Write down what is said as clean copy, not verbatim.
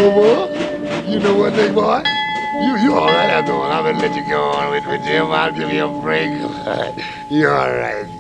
what? You know what, big boy? You all right after all. I'm gonna let you go on with Jim. I'll give you a break. You all right.